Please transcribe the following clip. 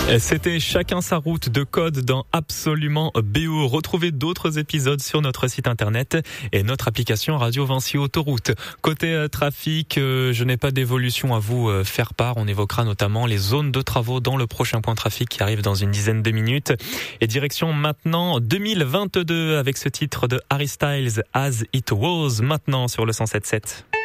C'était Chacun sa route de Code dans Absolument BO. Retrouvez d'autres épisodes sur notre site internet et notre application Radio Vinci Autoroute. Côté trafic, je n'ai pas d'évolution à vous faire part. On évoquera notamment les zones de travaux dans le prochain point trafic qui arrive dans une dizaine de minutes. Et direction maintenant 2022 avec ce titre de Harry Styles, As It Was, maintenant sur le 107.7.